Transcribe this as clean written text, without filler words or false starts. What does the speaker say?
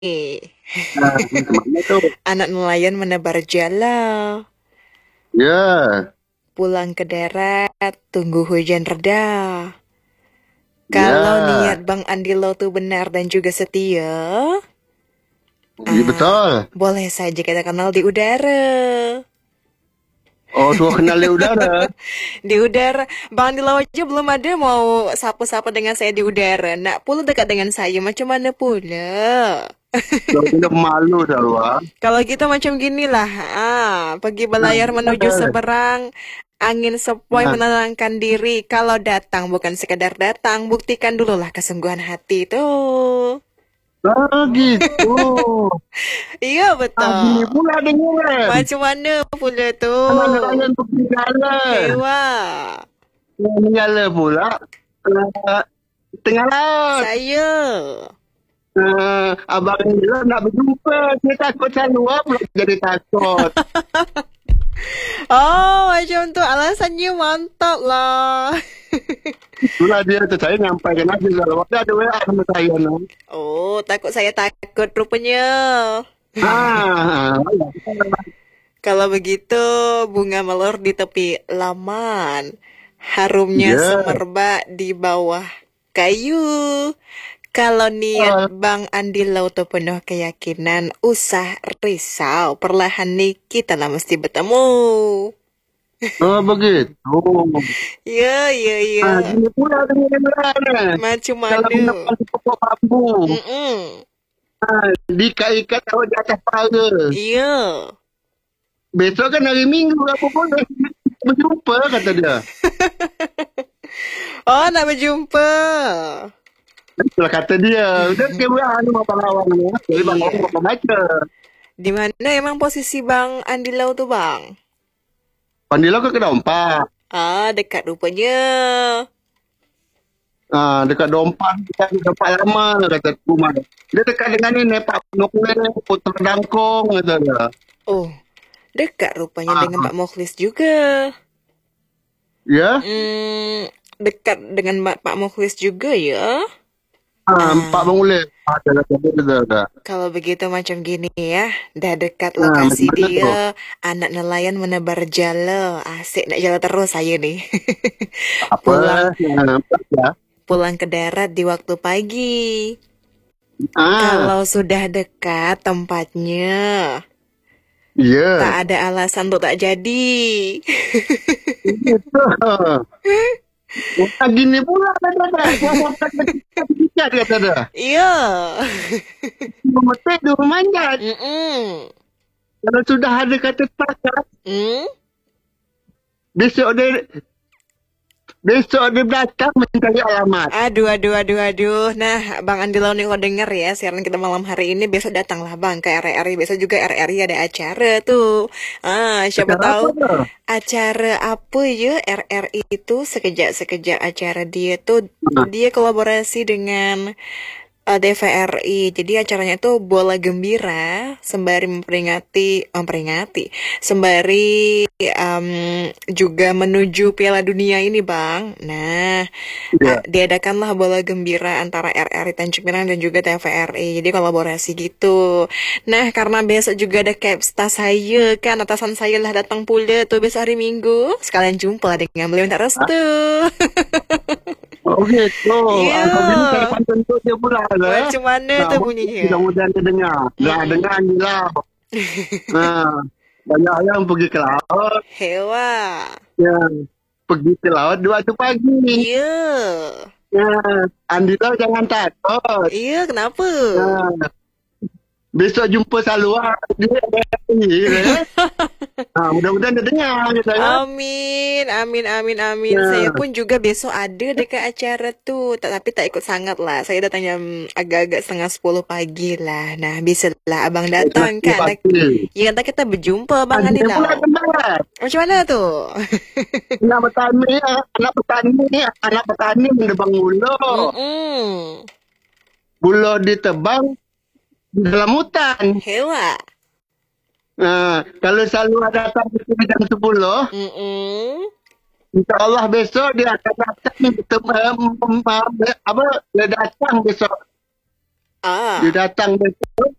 Nah, kemana tuh? Anak nelayan menebar jala. Ya, Pulang ke darat, tunggu hujan reda. Kalau niat ya, Bang Andi lo tuh benar dan juga setia, iya betul. boleh saja kita kenal di udara. Oh, suka kenal di udara. Di udara, Bang Andi lo aja belum ada mau sapa-sapa dengan saya di udara. Nak pula dekat dengan saya, macam mana pula? Kalau tidak malu dah lu, ah. Kalau kita macam gini lah, pergi Nah, berlayar menuju ada. seberang, angin sepoi Nah, menenangkan diri. Kalau datang bukan sekedar datang, buktikan dulu lah kesungguhan hati tuh. gitu. Iya Ah, gini betul. pula dengar. Macam mana pula Anak tuh? nelayan pergi jalan. Hewa, Yang nyala pula eh, tengah laut. saya. Abang bilang nak berjumpa. Dia takut selalu, ah, pula jadi takut. Oh, macam tu alasannya mantap lah. Itulah dia tu saya nyampaikan aja kalau ada WA sama saya. No. Oh, takut saya takut rupanya. Ah, Kalau begitu, bunga melur di tepi laman. Harumnya ya. semerbak di bawah kayu. Kalau niat Oh, Bang Andi Lau tuh penuh keyakinan, usah risau. Perlahan nih kita lah mesti bertemu. oh begitu. Ya, ya, Ah, ya. gini pula dengan orang. Macam Kalau mana? menemukan di pokok bambu, Mm-mm. diikat-ikat tahu di atas paha. Iya. Besok kan hari Minggu, apa boleh berjumpa, kata dia. Oh, nak berjumpa. Itulah kata dia. Udah ke WA sama Bang Awang ni. Jadi Bang Awang Iya. apa baca. Di mana emang posisi Bang Andi Lau tuh, Bang? Pandila ke Kedompak. Dekat rupanya. Dekat Dompak, dekat Dompak lama, kata rumah dia. Dia dekat dengan ini, Pak Nukle, Putra Dangkong, kata dia. Oh, dekat rupanya dengan Ah, Pak Mukhlis juga. ya, Dekat dengan Pak Mukhlis juga ya. Pak Ah, Bang Ule. Ada, kata dia, ada. kalau begitu macam gini ya, dah dekat Macam lokasi mana tu? dia, anak nelayan menebar jala. Asik nak jala terus saya nih. Apa? Pulang Apa ya? pulang ke darat di waktu pagi. Ah, Kalau sudah dekat tempatnya, tak iya. ada alasan untuk tak jadi. Gitu. Gini pula kata dia. Dia makan kecil kata dia. Iya. Memetik dia memanjat. Mm-mm. Kalau sudah ada kata sepakat, Hmm? besok dia besok dia datang mencari alamat. Aduh, aduh, aduh, aduh. Nah, Bang Andi Lau nih kalau denger ya, siaran kita malam hari ini besok datanglah Bang ke RRI. Besok juga RRI ada acara tuh. Siapa Secara tahu apa tu? acara apa ya RRI itu sekejap-sekejap acara dia tuh Ah, dia kolaborasi dengan TVRI. Jadi acaranya itu bola gembira sembari memperingati, sembari juga menuju Piala Dunia ini, Bang. Nah, iya. diadakanlah bola gembira antara RRI Tanjung Pinang dan juga TVRI. Jadi kolaborasi gitu. Nah, karena besok juga ada Capsta saya kan, atasan saya lah datang pula tuh besok hari Minggu. Sekalian jumpa lah dengan beliau minta Ah, restu. oh gitu. Kalau gini cari Iya. pantun tu dia pula. Macam mana Nah, tuh bunyinya? mudah-mudahan dia dengar. Dah Mm-mm. dengar ni lah. Nah, banyak yang pergi ke laut. Hewa. Ya, pergi ke laut 2 pagi. Iya. Ya, Andi tahu jangan takut. Iya, kenapa? Ya, besok jumpa Salwa. Dia ada ini. Ya. Mudah-mudahan dia dengar. Gitu, ya. Amin, amin, amin, amin. Saya Ya. pun juga besok ada dekat acara tuh, tapi tak ikut sangat lah. Saya datang jam agak-agak setengah 10 pagi lah. Nah, bisa lah abang datang Pasti, kan. pasti. Ya, nanti kita berjumpa bang Andi Dia pula Lau. dengar. Macam mana tuh? Anak petani mendebang ulo. Mm-mm. Ulo ditebang di dalam hutan. Hewa. Kalau selalu datang di sini jam 10, Mm-mm. insya Allah besok dia akan datang apa dia datang besok Dia Ah. datang besok